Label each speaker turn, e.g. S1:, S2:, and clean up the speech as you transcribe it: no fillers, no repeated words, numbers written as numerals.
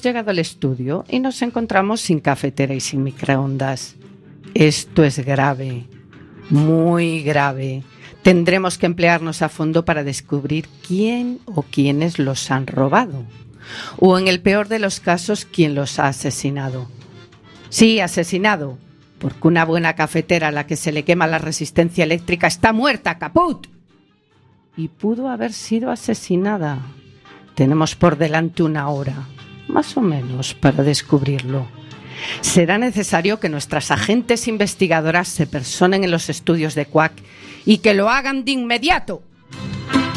S1: llegado al estudio y nos encontramos sin cafetera y sin microondas. Esto es grave, muy grave. Tendremos que emplearnos a fondo para descubrir quién o quiénes los han robado. O en el peor de los casos, quién los ha asesinado. Sí, asesinado, porque una buena cafetera a la que se le quema la resistencia eléctrica está muerta, caput. Y pudo haber sido asesinada. Tenemos por delante 1 hora, más o menos, para descubrirlo. Será necesario que nuestras agentes investigadoras se personen en los estudios de Quack y que lo hagan de inmediato.